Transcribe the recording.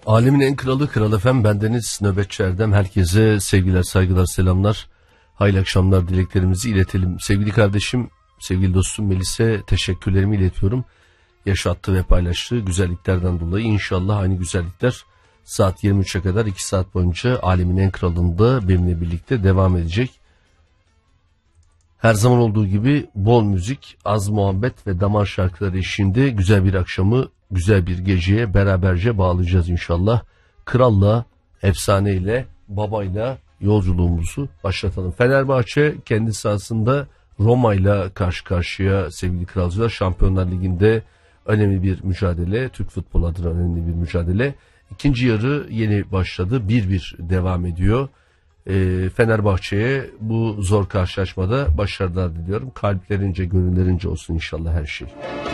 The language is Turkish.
Alemin en kralı Kral FM, bendeniz Nöbetçi Erdem. Herkese sevgiler, saygılar, selamlar, hayırlı akşamlar dileklerimizi iletelim. Sevgili kardeşim, sevgili dostum Melis'e teşekkürlerimi iletiyorum. Yaşattığı ve paylaştığı güzelliklerden dolayı inşallah aynı güzellikler saat 23'e kadar 2 saat boyunca Alemin en kralında benimle birlikte devam edecek. Her zaman olduğu gibi bol müzik, az muhabbet ve damar şarkıları eşliğinde güzel bir akşamı, güzel bir geceye beraberce bağlayacağız inşallah. Kralla, efsaneyle, babayla yolculuğumuzu başlatalım. Fenerbahçe kendi sahasında Roma'yla karşı karşıya sevgili kralcılar. Şampiyonlar Ligi'nde önemli bir mücadele, Türk futbolu adına önemli bir mücadele. İkinci yarı yeni başladı, 1-1 devam ediyor. Fenerbahçe'ye bu zor karşılaşmada başarılar diliyorum. Kalplerince, gönüllerince olsun inşallah her şey.